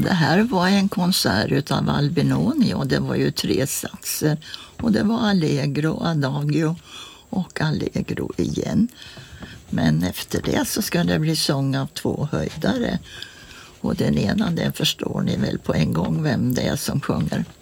Det här var en konsert utav Albinoni och det var ju 3 satser. Och det var allegro, adagio och allegro igen. Men efter det så ska det bli sång av 2 höjdare. Och den ena, den förstår ni väl på en gång vem det är som sjunger.